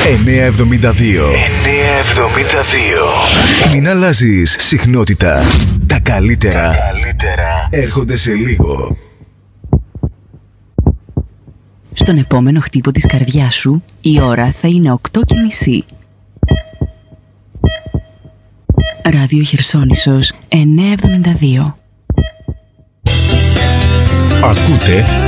972. Μην αλλάζεις συχνότητα. Τα καλύτερα έρχονται σε λίγο. Στον επόμενο χτύπο της καρδιάς σου η ώρα θα είναι 8:30. Ράδιο Χερσόνησος 972. Ακούτε